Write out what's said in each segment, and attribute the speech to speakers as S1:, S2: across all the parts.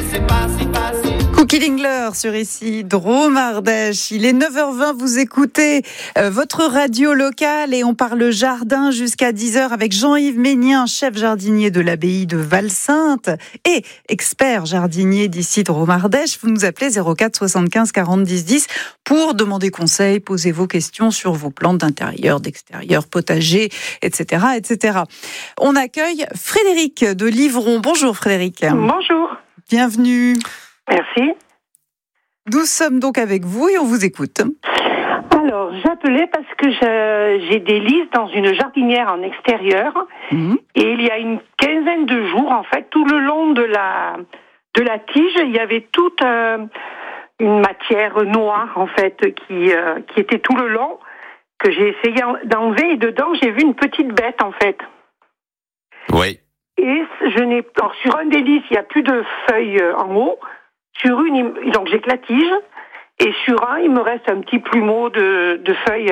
S1: Cookie Dingler sur ici, Drôme Ardèche. Il est 9h20, vous écoutez votre radio locale et on parle jardin jusqu'à 10h avec Jean-Yves Ménien, chef jardinier de l'abbaye de Val-Sainte et expert jardinier d'ici Drôme Ardèche. Vous nous appelez 04 75 40 10 10 pour demander conseil, poser vos questions sur vos plantes d'intérieur, d'extérieur, potager, etc., etc. On accueille Frédéric de Livron. Bonjour Frédéric.
S2: Bonjour.
S1: Bienvenue.
S2: Merci.
S1: Nous sommes donc avec vous et on vous écoute.
S2: Alors, j'appelais parce que j'ai des lys dans une jardinière en extérieur et il y a une quinzaine de jours, en fait, tout le long de la tige, il y avait toute une matière noire, en fait, qui était tout le long, que j'ai essayé d'enlever et dedans, j'ai vu une petite bête, en fait.
S3: Oui.
S2: Et alors, sur un des lys, il n'y a plus de feuilles en haut. Sur une, donc j'ai que la tige, et sur un, il me reste un petit plumeau de feuilles.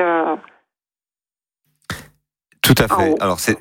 S3: Tout à fait. Alors c'est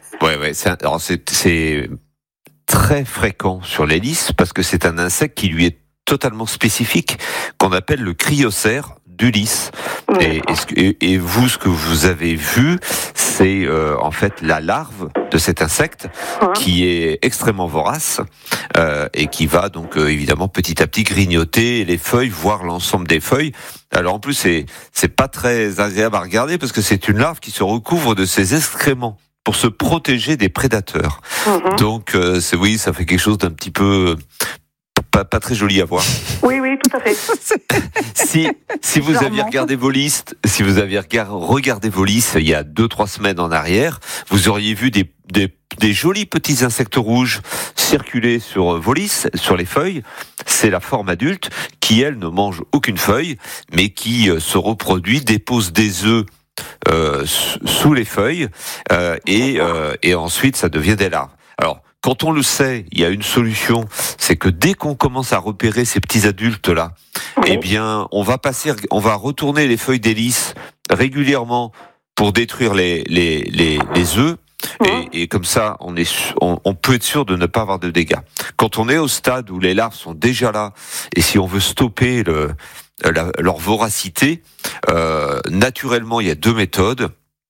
S3: très fréquent sur les lys parce que c'est un insecte qui lui est totalement spécifique, qu'on appelle le cryocère du lys. Et vous, ce que vous avez vu, c'est en fait la larve de cet insecte qui est extrêmement vorace et qui va donc évidemment petit à petit grignoter les feuilles, voire l'ensemble des feuilles. Alors en plus, c'est pas très agréable à regarder parce que c'est une larve qui se recouvre de ses excréments pour se protéger des prédateurs. Donc oui, ça fait quelque chose d'un petit peu pas très joli à voir.
S2: Oui, tout à fait.
S3: Si vous aviez regardé vos listes, regardé vos listes il y a 2-3 semaines en arrière, vous auriez vu des jolis petits insectes rouges circuler sur vos listes, sur les feuilles. C'est la forme adulte qui, elle, ne mange aucune feuille, mais qui se reproduit, dépose des œufs sous les feuilles et ensuite ça devient des larves. Alors, quand on le sait, il y a une solution, c'est que dès qu'on commence à repérer ces petits adultes-là, eh bien, on va retourner les feuilles des lys régulièrement pour détruire les œufs, et comme ça, on peut être sûr de ne pas avoir de dégâts. Quand on est au stade où les larves sont déjà là, et si on veut stopper leur voracité, naturellement, il y a 2 méthodes.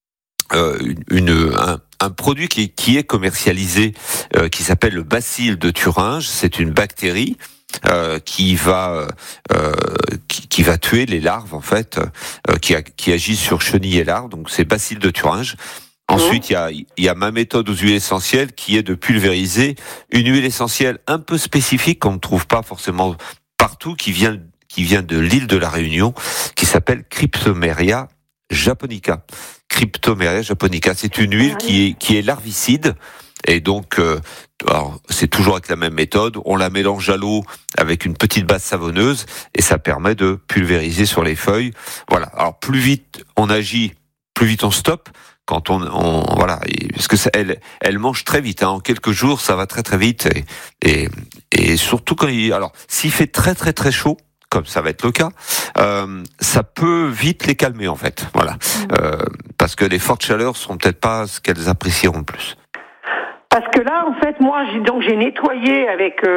S3: Un produit qui est commercialisé qui s'appelle le bacille de Thuringe, c'est une bactérie qui va tuer les larves en fait, qui agit sur chenilles et larves, donc c'est bacille de Thuringe. Ensuite, il y a ma méthode aux huiles essentielles qui est de pulvériser une huile essentielle un peu spécifique qu'on ne trouve pas forcément partout, qui vient de l'île de la Réunion, qui s'appelle Cryptomeria japonica. Cryptomeria japonica, c'est une huile qui est larvicide et donc alors, c'est toujours avec la même méthode, on la mélange à l'eau avec une petite base savonneuse et ça permet de pulvériser sur les feuilles. Voilà. Alors plus vite on agit, plus vite on stoppe. Quand voilà, parce que elle mange très vite, en quelques jours ça va très très vite et surtout s'il fait très très très chaud, comme ça va être le cas, ça peut vite les calmer en fait, voilà, parce que les fortes chaleurs sont peut-être pas ce qu'elles apprécieront le plus.
S2: Parce que là, en fait, moi, j'ai nettoyé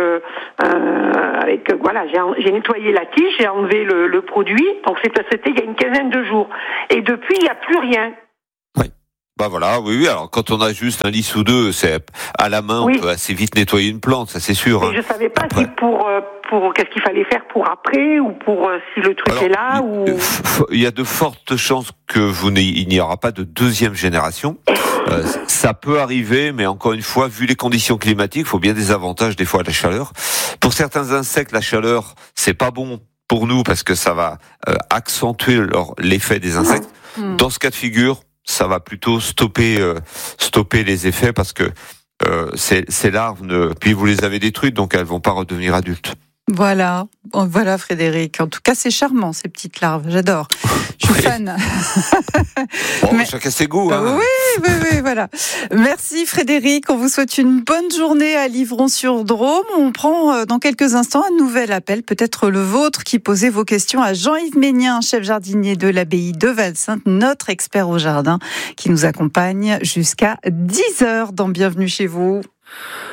S2: j'ai nettoyé la tige, j'ai enlevé le produit, donc c'était il y a une quinzaine de jours, et depuis il n'y a plus rien.
S3: Bah voilà, oui. Alors quand on a juste un lys ou deux, c'est à la main, on peut assez vite nettoyer une plante, ça c'est sûr.
S2: Et je savais pas si pour qu'est-ce qu'il fallait faire pour après ou pour si le truc est là ou.
S3: Il y a de fortes chances que il n'y aura pas de deuxième génération. Ça peut arriver, mais encore une fois, vu les conditions climatiques, il faut bien des avantages des fois à la chaleur. Pour certains insectes, la chaleur, c'est pas bon pour nous parce que ça va accentuer l'effet des insectes. Dans ce cas de figure, ça va plutôt stopper les effets parce que ces larves puis vous les avez détruites, donc elles vont pas redevenir adultes.
S1: Voilà Frédéric. En tout cas, c'est charmant ces petites larves. J'adore. Je suis fan.
S3: Bon, chacun ses goûts. Hein.
S1: Oui, voilà. Merci Frédéric. On vous souhaite une bonne journée à Livron-sur-Drôme. On prend dans quelques instants un nouvel appel, peut-être le vôtre, qui posait vos questions à Jean-Yves Ménien, chef jardinier de l'abbaye de Val-Sainte, notre expert au jardin, qui nous accompagne jusqu'à 10h dans Bienvenue chez vous.